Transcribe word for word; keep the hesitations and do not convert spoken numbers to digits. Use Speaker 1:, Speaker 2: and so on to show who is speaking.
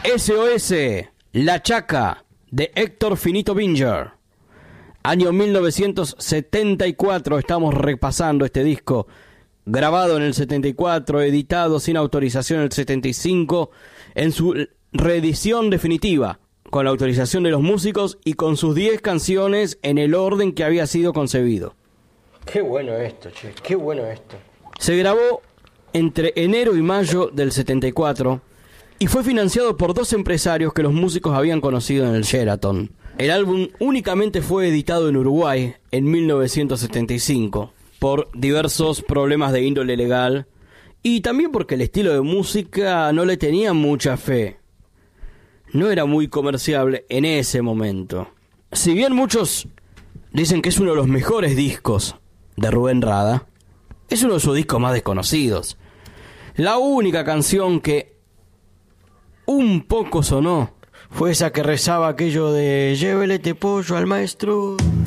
Speaker 1: S O S, La Chaca, de Héctor Finito Binger. Año mil novecientos setenta y cuatro, estamos repasando este disco, grabado en el setenta y cuatro, editado sin autorización en el setenta y cinco, en su reedición definitiva, con la autorización de los músicos y con sus diez canciones en el orden que había sido concebido.
Speaker 2: Qué bueno esto, che, qué bueno esto.
Speaker 1: Se grabó entre enero y mayo del setenta y cuatro y fue financiado por dos empresarios que los músicos habían conocido en el Sheraton. El álbum únicamente fue editado en Uruguay en mil novecientos setenta y cinco por diversos problemas de índole legal y también porque el estilo de música no le tenía mucha fe. No era muy comerciable en ese momento. Si bien muchos dicen que es uno de los mejores discos de Rubén Rada, es uno de sus discos más desconocidos. La única canción que un poco sonó fue esa que rezaba aquello de llévele este pollo al maestro.